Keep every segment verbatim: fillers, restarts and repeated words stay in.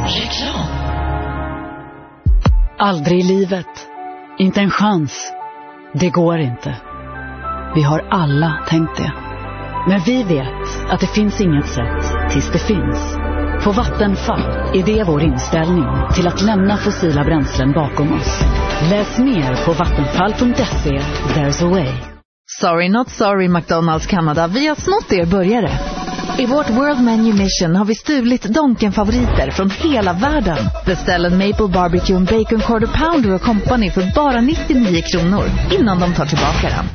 Reklam. Aldrig i livet. Inte en chans. Det går inte. Vi har alla tänkt det. Men vi vet att det finns inget sätt tills det finns. På Vattenfall är det vår inställning till att lämna fossila bränslen bakom oss. Läs mer på vattenfall punkt se. There's a way. Sorry not sorry McDonald's Canada, vi har snott er burgare. I vårt World Menu Mission har vi stulit Donken-favoriter från hela världen. Beställ en Maple Barbecue and Bacon Quarter Pounder och Company för bara nittionio kronor innan de tar tillbaka den.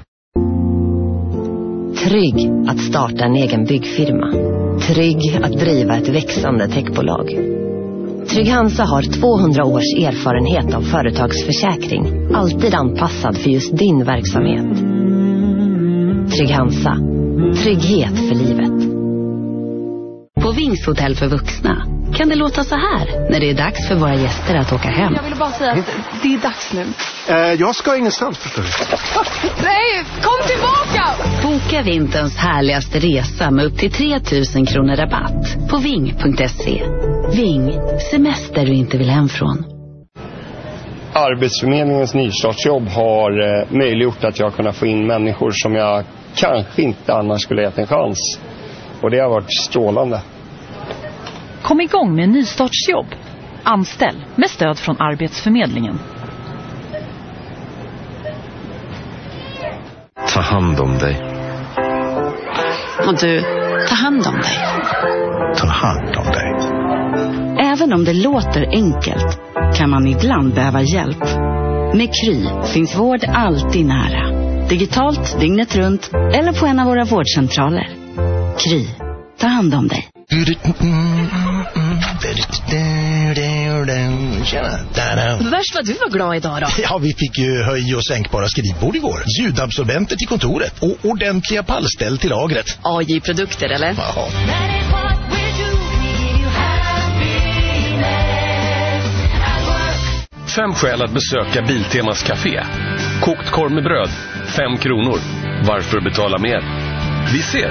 Trygg att starta en egen byggfirma. Trygg att driva ett växande techbolag. Trygg Hansa har tvåhundra års erfarenhet av företagsförsäkring. Alltid anpassad för just din verksamhet. Trygg Hansa. Trygghet för livet. På Vings hotell för vuxna kan det låta så här när det är dags för våra gäster att åka hem. Jag vill bara säga att det är dags nu. Uh, jag ska ingenstans, förstår du. Nej, kom tillbaka! Boka vinterns härligaste resa med upp till tre tusen kronor rabatt på ving punkt se. Ving, semester du inte vill hem från. Arbetsförmedlingens nystartsjobb har eh, möjliggjort att jag kunnat få in människor som jag kanske inte annars skulle gett en chans. Och det har varit strålande. Kom igång med nystartsjobb. Anställ med stöd från Arbetsförmedlingen. Ta hand om dig. Och du, ta hand om dig. Ta hand om dig. Även om det låter enkelt kan man ibland behöva hjälp. Med Kry finns vård alltid nära. Digitalt, dygnet runt eller på en av våra vårdcentraler. Kry, ta hand om dig. Värst vad du var glad idag då. Ja, vi fick ju höj- och sänkbara skrivbord igår. Ljudabsorbenter till kontoret och ordentliga pallställ till lagret. A J-produkter eller? Ja. Fem skäl att besöka Biltemas café. Kokt korv med bröd, fem kronor. Varför betala mer? Vi ses!